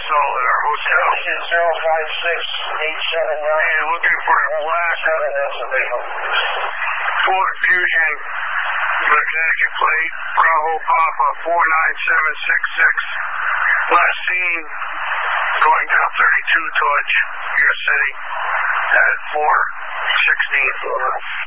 assault at our hotel. This is 056879. And looking for a last 7, that's the visual. Fort Fusion, Connecticut plate, Bravo Papa 49766. Last seen going down 32 towards your city at 416.